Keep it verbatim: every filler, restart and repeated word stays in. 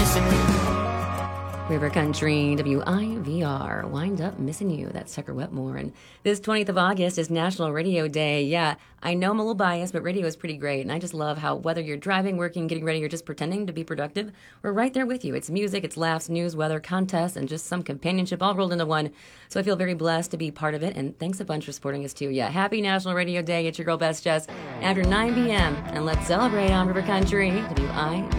River Country, W I V R, Wind Up Missing You. That's Tucker Wetmore. And this twentieth of August is National Radio Day. Yeah, I know I'm a little biased, but radio is pretty great. And I just love how whether you're driving, working, getting ready, or just pretending to be productive, we're right there with you. It's music, it's laughs, news, weather, contests, and just some companionship all rolled into one. So I feel very blessed to be part of it. And thanks a bunch for supporting us, too. Yeah, happy National Radio Day. It's your girl, Best Jess, after nine p.m. And let's celebrate on River Country, W I V R.